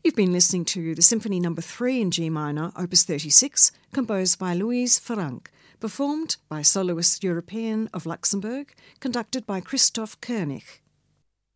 You've been listening to the Symphony No. 3 in G minor, Opus 36, composed by Louise Franck, performed by Soloists European of Luxembourg, conducted by Christoph Koenig.